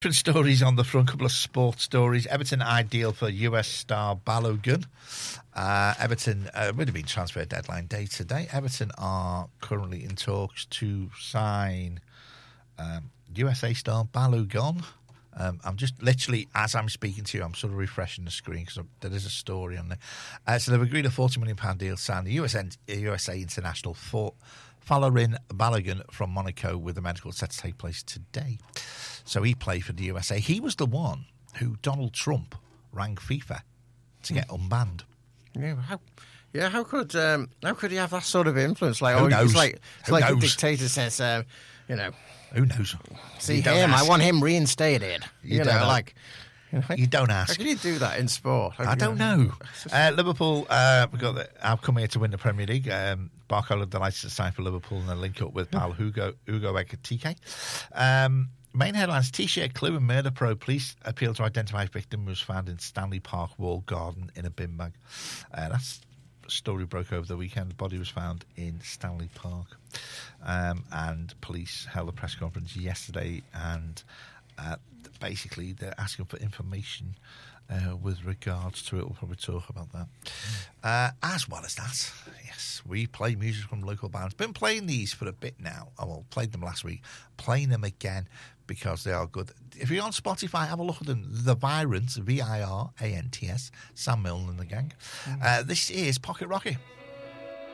Different stories on the front, couple of sports stories. Everton ideal for US star Balogun. Everton would have been transfer deadline day today. Everton are currently in talks to sign USA star Balogun. I'm just literally, as I'm speaking to you, I'm sort of refreshing the screen because there is a story on there. So they've agreed a £40 million deal to sign the USA international for Folarin Balogun from Monaco, with the medical set to take place today. So he played for the USA. He was the one who Donald Trump rang FIFA to get unbanned. Yeah, how could he have that sort of influence? Like, Who knows? It's like a dictator says, Who knows? See him, I want him reinstated. You don't ask. How can you do that in sport? I don't know. Liverpool, I've come here to win the Premier League. Barcola delighted to sign for Liverpool and then link up with pal Hugo Ekitike. Main headlines: T-shirt clue and murder probe. Police appeal to identify victim was found in Stanley Park walled garden in a bin bag. That's story broke over the weekend. The body was found in Stanley Park. And police held a press conference yesterday, and basically they're asking for information with regards to it. We'll probably talk about that. As well as that, yes, we play music from local bands. Been playing these for a bit now. Played them last week. Playing them again because they are good. If you're on Spotify, have a look at them. The Virants, Virants, Sam Milne and the gang. This is Pocket Rocket.